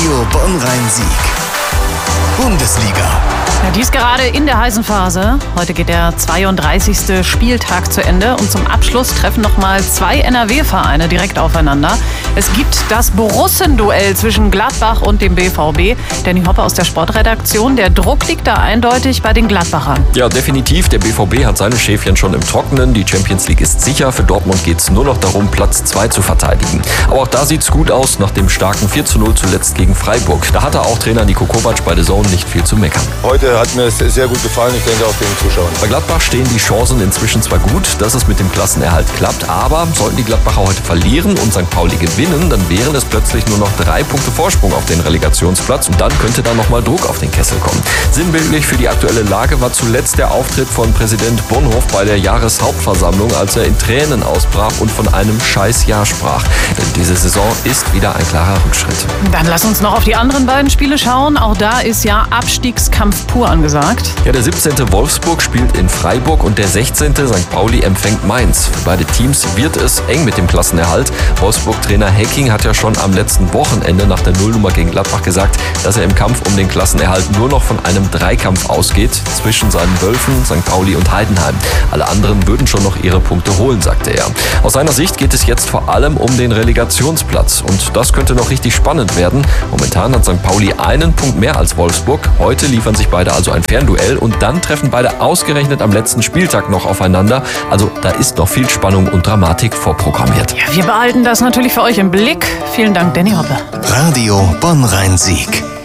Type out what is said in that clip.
Radio Bonn-Rhein-Sieg. Bundesliga. Ja, die ist gerade in der heißen Phase. Heute geht der 32. Spieltag zu Ende und zum Abschluss treffen nochmal zwei NRW-Vereine direkt aufeinander. Es gibt das Borussen-Duell zwischen Gladbach und dem BVB. Danny Hoppe aus der Sportredaktion. Der Druck liegt da eindeutig bei den Gladbachern. Ja, definitiv. Der BVB hat seine Schäfchen schon im Trockenen. Die Champions League ist sicher. Für Dortmund geht es nur noch darum, Platz 2 zu verteidigen. Aber auch da sieht es gut aus nach dem starken 4:0 zuletzt gegen Freiburg. Da hatte auch Trainer Niko Kovac bei The Zone nicht viel zu meckern. Heute hat mir es sehr gut gefallen, ich denke auch den Zuschauern. Bei Gladbach stehen die Chancen inzwischen zwar gut, dass es mit dem Klassenerhalt klappt, aber sollten die Gladbacher heute verlieren und St. Pauli gewinnen, dann wären es plötzlich nur noch 3 Punkte Vorsprung auf den Relegationsplatz und dann könnte da nochmal Druck auf den Kessel kommen. Sinnbildlich für die aktuelle Lage war zuletzt der Auftritt von Präsident Bonhof bei der Jahreshauptversammlung, als er in Tränen ausbrach und von einem Scheißjahr sprach. Denn diese Saison ist wieder ein klarer Rückschritt. Dann lass uns noch auf die anderen beiden Spiele schauen. Auch da ist ja Abstiegskampf pur angesagt. Ja, der 17. Wolfsburg spielt in Freiburg und der 16. St. Pauli empfängt Mainz. Für beide Teams wird es eng mit dem Klassenerhalt. Wolfsburg-Trainer Hecking hat ja schon am letzten Wochenende nach der Nullnummer gegen Gladbach gesagt, dass er im Kampf um den Klassenerhalt nur noch von einem Dreikampf ausgeht zwischen seinen Wölfen, St. Pauli und Heidenheim. Alle anderen würden schon noch ihre Punkte holen, sagte er. Aus seiner Sicht geht es jetzt vor allem um den Relegationsplatz und das könnte noch richtig spannend werden. Momentan hat St. Pauli einen Punkt mehr als Wolfsburg. Heute liefern sich beide also ein Fernduell und dann treffen beide ausgerechnet am letzten Spieltag noch aufeinander. Also da ist noch viel Spannung und Dramatik vorprogrammiert. Ja, wir behalten das natürlich für euch im Blick. Vielen Dank, Danny Hoppe. Radio Bonn-Rhein-Sieg.